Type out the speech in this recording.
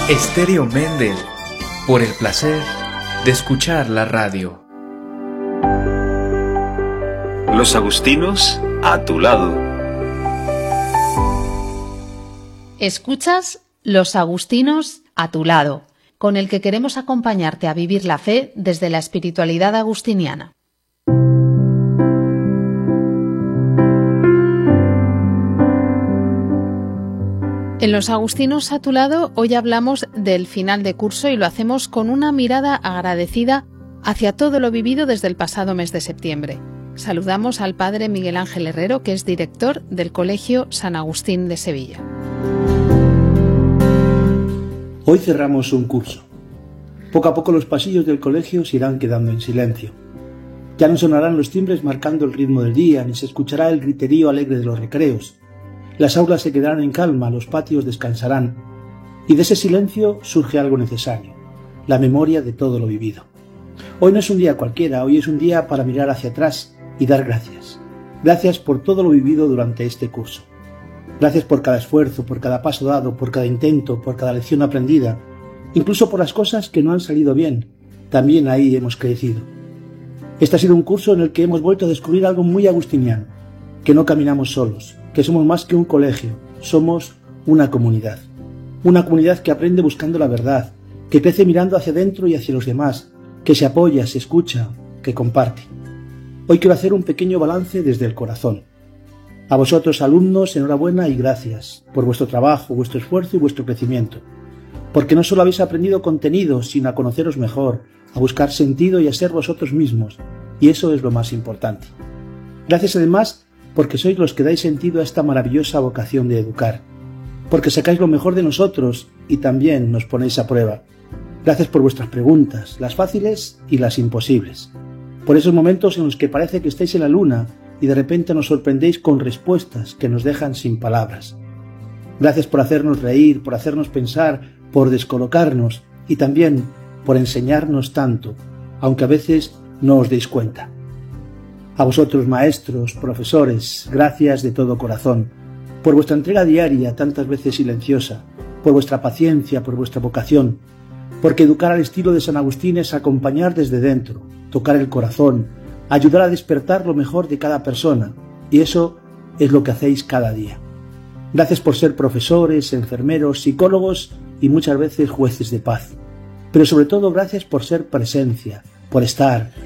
Estéreo Mendel, por el placer de escuchar la radio. Los agustinos a tu lado. Escuchas Los agustinos a tu lado, con el que queremos acompañarte a vivir la fe desde la espiritualidad agustiniana. En Los agustinos a tu lado hoy hablamos del final de curso y lo hacemos con una mirada agradecida hacia todo lo vivido desde el pasado mes de septiembre. Saludamos al padre Miguel Ángel Herrero, que es director del Colegio San Agustín de Sevilla. Hoy cerramos un curso. Poco a poco los pasillos del colegio se irán quedando en silencio. Ya no sonarán los timbres marcando el ritmo del día, ni se escuchará el griterío alegre de los recreos. Las aulas se quedarán en calma, los patios descansarán, y de ese silencio surge algo necesario, la memoria de todo lo vivido. Hoy no es un día cualquiera, hoy es un día para mirar hacia atrás y dar gracias. Gracias por todo lo vivido durante este curso. Gracias por cada esfuerzo, por cada paso dado, por cada intento, por cada lección aprendida, incluso por las cosas que no han salido bien. También ahí hemos crecido. Este ha sido un curso en el que hemos vuelto a descubrir algo muy agustiniano, que no caminamos solos, que somos más que un colegio, somos una comunidad. Una comunidad que aprende buscando la verdad, que crece mirando hacia adentro y hacia los demás, que se apoya, se escucha, que comparte. Hoy quiero hacer un pequeño balance desde el corazón. A vosotros, alumnos, enhorabuena y gracias por vuestro trabajo, vuestro esfuerzo y vuestro crecimiento. Porque no solo habéis aprendido contenido, sino a conoceros mejor, a buscar sentido y a ser vosotros mismos. Y eso es lo más importante. Gracias además porque sois los que dais sentido a esta maravillosa vocación de educar. Porque sacáis lo mejor de nosotros y también nos ponéis a prueba. Gracias por vuestras preguntas, las fáciles y las imposibles. Por esos momentos en los que parece que estáis en la luna y de repente nos sorprendéis con respuestas que nos dejan sin palabras. Gracias por hacernos reír, por hacernos pensar, por descolocarnos y también por enseñarnos tanto, aunque a veces no os deis cuenta. A vosotros, maestros, profesores, gracias de todo corazón, por vuestra entrega diaria, tantas veces silenciosa, por vuestra paciencia, por vuestra vocación, porque educar al estilo de San Agustín es acompañar desde dentro, tocar el corazón, ayudar a despertar lo mejor de cada persona, y eso es lo que hacéis cada día. Gracias por ser profesores, enfermeros, psicólogos y muchas veces jueces de paz. Pero sobre todo gracias por ser presencia, por estar,